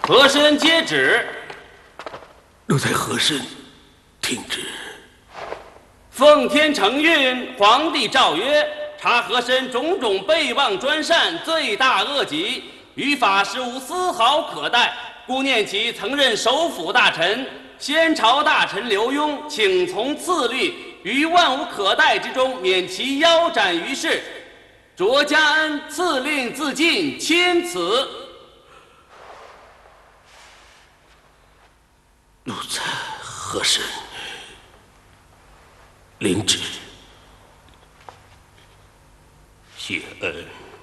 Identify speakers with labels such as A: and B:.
A: 和珅接旨。
B: 奴才和珅听旨。
A: 奉天承运，皇帝诏曰：查和珅种种悖妄专擅，罪大恶极，于法实无丝毫可待，故念其曾任首辅大臣。先朝大臣刘墉，请从次律，于万无可待之中，免其腰斩于市。卓嘉恩赐令自尽，钦此。
B: 奴才和珅领旨。
C: 谢恩。